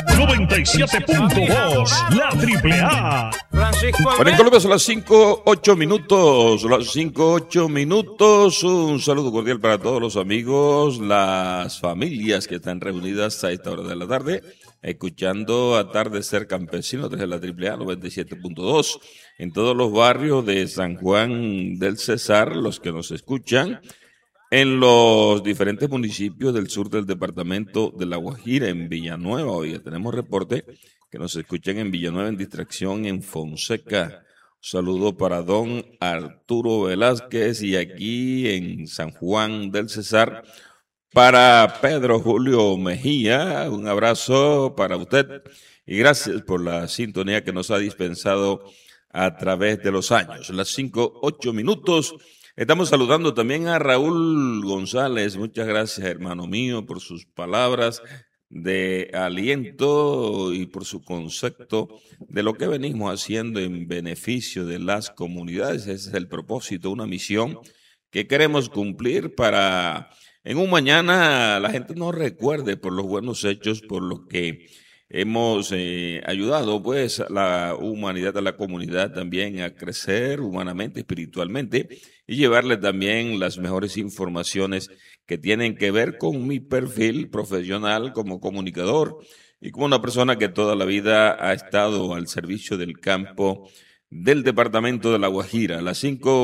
97.2, la Triple A. Bueno, en Colombia son las 5:08 minutos. Las 5:08 minutos. Un saludo cordial para todos los amigos, las familias que están reunidas a esta hora de la tarde, escuchando Atardecer Campesino desde la Triple A 97.2. En todos los barrios de San Juan del Cesar, los que nos escuchan en los diferentes municipios del sur del departamento de La Guajira, en Villanueva. Hoy tenemos reporte que nos escuchan en Villanueva, en Distracción, en Fonseca. Un saludo para don Arturo Velázquez, y aquí en San Juan del Cesar para Pedro Julio Mejía. Un abrazo para usted y gracias por la sintonía que nos ha dispensado a través de los años. Las 5:08 minutos. Estamos saludando también a Raúl González. Muchas gracias, hermano mío, por sus palabras de aliento y por su concepto de lo que venimos haciendo en beneficio de las comunidades. Ese es el propósito, una misión que queremos cumplir para en un mañana la gente nos recuerde por los buenos hechos, por lo que hemos ayudado pues a la humanidad, a la comunidad también a crecer humanamente, espiritualmente, y llevarle también las mejores informaciones que tienen que ver con mi perfil profesional como comunicador y como una persona que toda la vida ha estado al servicio del campo del departamento de La Guajira. A las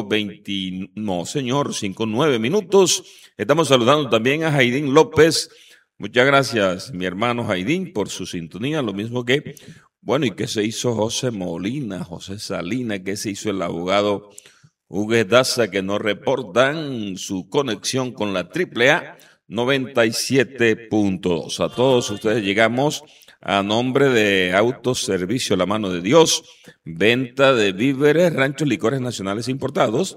5:09 minutos. Estamos saludando también a Jaidín López. Muchas gracias, mi hermano Jaidín, por su sintonía, lo mismo que, bueno, y que se hizo José Molina, José Salina, que se hizo el abogado Hugues Daza, que nos reportan su conexión con la Triple A 97.2. A todos ustedes llegamos a nombre de Autoservicio La Mano de Dios, venta de víveres, ranchos, licores nacionales importados,